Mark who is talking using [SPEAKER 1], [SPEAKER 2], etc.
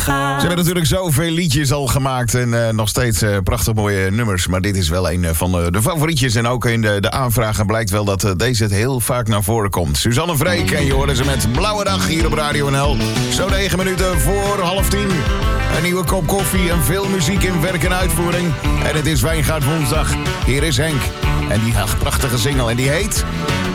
[SPEAKER 1] Ze hebben natuurlijk zoveel liedjes al gemaakt en nog steeds prachtig mooie nummers. Maar dit is wel een van de favorietjes. En ook in de aanvragen blijkt wel dat deze het heel vaak naar voren komt. Suzanne Freek en je hoorde ze met Blauwe Dag hier op Radio NL. Zo 9 minuten voor 9:30. Een nieuwe kop koffie en veel muziek in werk en uitvoering. En het is Wijngaard Woensdag. Hier is Henk. En die prachtige single en die heet...